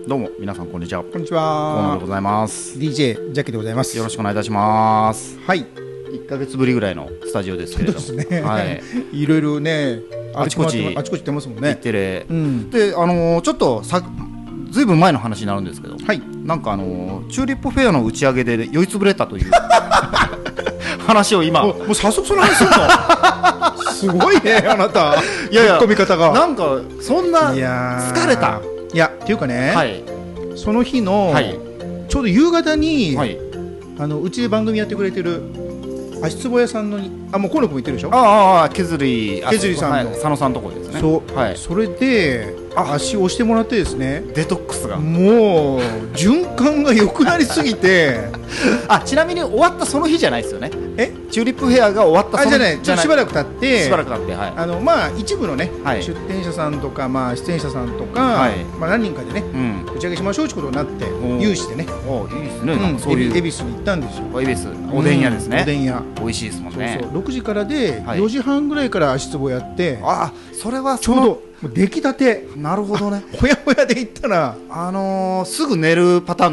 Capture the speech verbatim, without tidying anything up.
どうも皆さんこんにちは。 こんにち河野は。 でございます。 ディージェー ジャッキでございます。 よろしくお願いいたします。 はい。 いっかげつぶりぐらいのスタジオですけれども、 そうですね。 はい、 いろいろね、 あちこちあちこち行ってますもんね。 日テレ、 うん、 で、あのー、ちょっとさずいぶん前の話になるんですけど、 はい、 なんかあのー、チューリップフェアの打ち上げで酔いつぶれたという話を今もう、もう早速その話するのすごいね、あなた。 いやいや、 ツッコミ方がなんかそんな疲れた。 いやっていうかね、 はい、 その日の、はい、ちょうど夕方に、はい、あのうちで番組やってくれてる足つぼ屋さんのに、あ、もう河野君も言ってるでしょ。 ああ、削り削りさんの、 はい、佐野さんのところですね。 そう、はい、それで足を押してもらってですね、 デトックスがもう循環が良くなりすぎてあ、ちなみに終わったその日じゃないですよね。 え、 チューリップフェアが終わったその日じゃない、ちょっとしばらく経ってしばらく経って、はい、 あのまあ一部のね、はい、出店者さんとか、まあ、出演者さんとか、はい、まあ、何人かでね、うん、打ち上げしましょうということになって有志でね、 おいいですね、 うん、そういう恵比寿に行ったんですよ。 恵比寿おでん屋ですね、 うん、おでん屋美味しいですもんね。 そうそう、ろくじからでよじはんぐらいから足つぼやって、 はい、あ、それはちょうど出来たて。 なるほどね。 ほやほやで行ったら、 あのー、すぐ寝るパターン